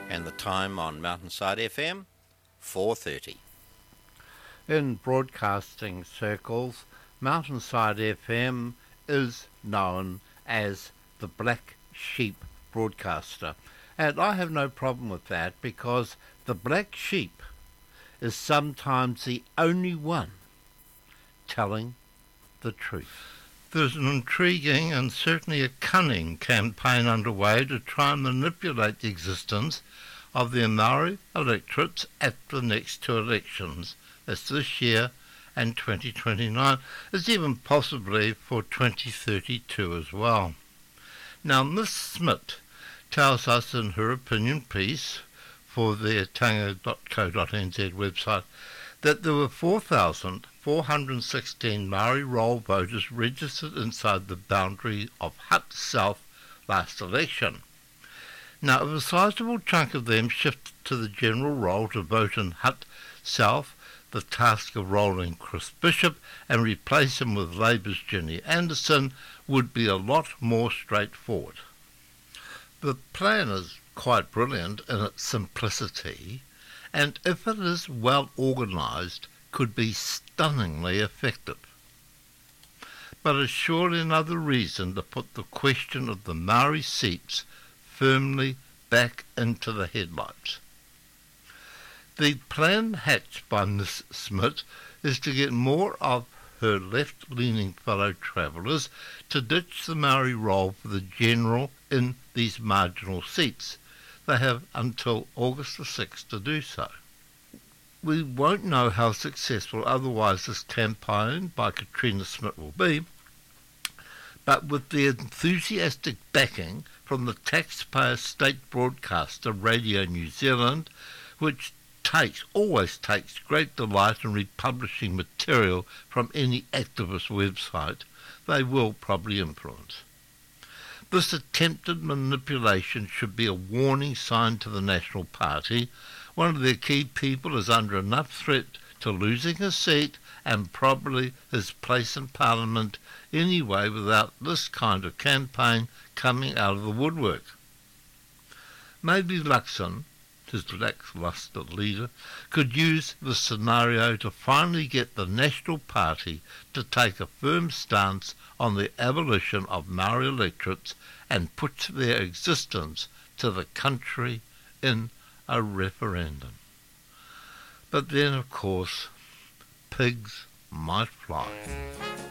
And the time on Mountainside FM, 4:30. In broadcasting circles, Mountainside FM is known as the Black Sheep broadcaster. And I have no problem with that because the black sheep is sometimes the only one telling the truth. There's an intriguing and certainly a cunning campaign underway to try and manipulate the existence of the Maori electorates at the next two elections. That's this year and 2029. It's even possibly for 2032 as well. Now, Miss Smith tells us in her opinion piece for the tanga.co.nz website that there were 4,416 Maori roll voters registered inside the boundary of Hutt South last election. Now, if a sizable chunk of them shifted to the general roll to vote in Hutt South, the task of rolling Chris Bishop and replace him with Labour's Ginny Anderson would be a lot more straightforward. The plan is quite brilliant in its simplicity, and if it is well organised, could be stunningly effective. But it's surely another reason to put the question of the Maori seats firmly back into the headlights. The plan hatched by Miss Smith is to get more of her left-leaning fellow travellers to ditch the Maori roll for the general in these marginal seats. They have until August the 6th to do so. We won't know how successful otherwise this campaign by Katrina Smith will be, but with the enthusiastic backing from the taxpayer state broadcaster Radio New Zealand, which always takes great delight in republishing material from any activist website, they will probably influence. This attempted manipulation should be a warning sign to the National Party. One of their key people is under enough threat to losing his seat and probably his place in Parliament anyway without this kind of campaign coming out of the woodwork. Maybe Luxon, his lacklustre leader, could use the scenario to finally get the National Party to take a firm stance on the abolition of Maori electorates and put their existence to the country in a referendum. But then, of course, pigs might fly.